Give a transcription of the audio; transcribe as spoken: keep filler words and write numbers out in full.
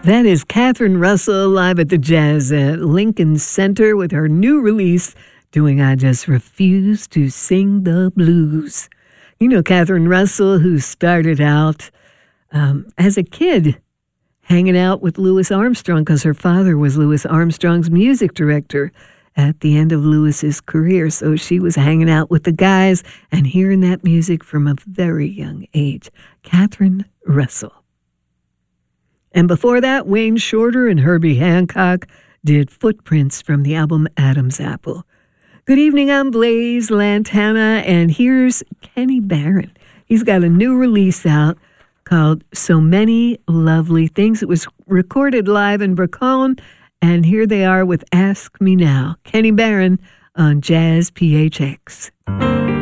That is Catherine Russell live at the Jazz at Lincoln Center with her new release, doing I Just Refuse to Sing the Blues. You know Catherine Russell, who started out um, as a kid hanging out with Louis Armstrong because her father was Louis Armstrong's music director at the end of Louis's career. So she was hanging out with the guys and hearing that music from a very young age. Catherine Russell. And before that, Wayne Shorter and Herbie Hancock did Footprints from the album Adam's Apple. Good evening, I'm Blaze Lantana, and here's Kenny Barron. He's got a new release out called So Many Lovely Things. It was recorded live in Bracone, and here they are with Ask Me Now. Kenny Barron on Jazz P H X.